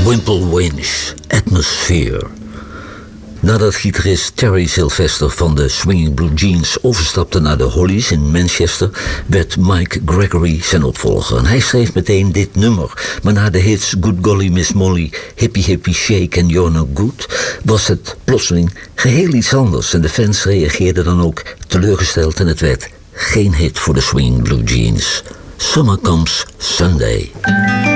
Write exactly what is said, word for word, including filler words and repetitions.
Wimple Winch, Atmosphere. Nadat gitarist Terry Sylvester van de Swinging Blue Jeans overstapte naar de Hollies in Manchester, werd Mike Gregory zijn opvolger. En hij schreef meteen dit nummer. Maar na de hits Good Golly Miss Molly, Hippie Hippie Shake en You're No Good was het plotseling geheel iets anders. En de fans reageerden dan ook teleurgesteld en het werd geen hit voor de Swinging Blue Jeans. Summer Comes Sunday.